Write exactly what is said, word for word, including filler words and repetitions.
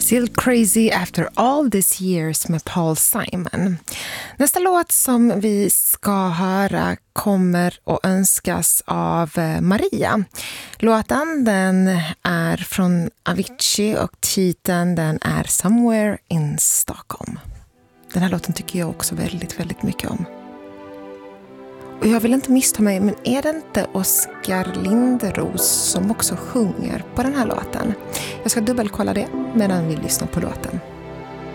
Still Crazy After All These Years med Paul Simon. Nästa låt som vi ska höra kommer att önskas av Maria. Låten den är från Avicii och titeln den är Somewhere in Stockholm. Den här låten tycker jag också väldigt, väldigt mycket om. Och jag vill inte missta mig, men är det inte Oskar Linderos som också sjunger på den här låten? Jag ska dubbelkolla det medan vi lyssnar på låten.